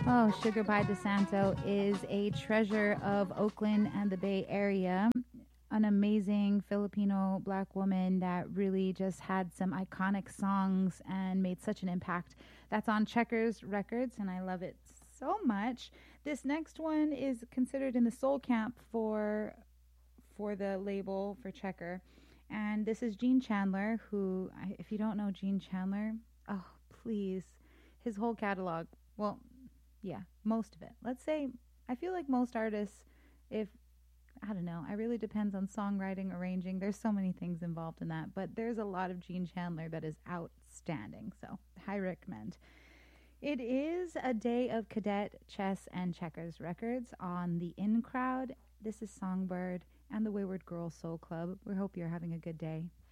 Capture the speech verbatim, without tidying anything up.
Oh, Sugar Pie DeSanto is a treasure of Oakland and the Bay Area. An amazing Filipino black woman that really just had some iconic songs and made such an impact. That's on Checkers Records, and I love it so much. This next one is considered in the soul camp for for the label for Checker, and this is Gene Chandler. Who, if you don't know Gene Chandler, oh please, his whole catalog. Well, yeah, most of it. Let's say I feel like most artists, if I don't know, it really depends on songwriting, arranging. There's so many things involved in that, but there's a lot of Gene Chandler that is outstanding. So, I recommend. It is a day of cadet, chess, and checkers records on the In Crowd. This is Songbird and the Wayward Girl Soul Club. We hope you're having a good day.